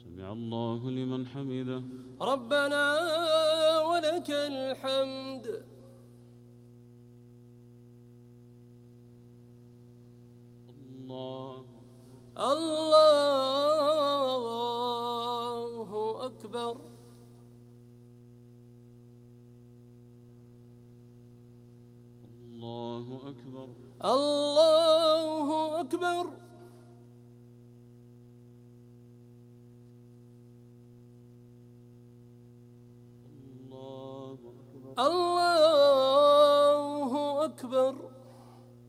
سمع الله لمن حمده. ربنا ولك الحمد. الله أكبر. الله أكبر. الله أكبر. الله أكبر. الله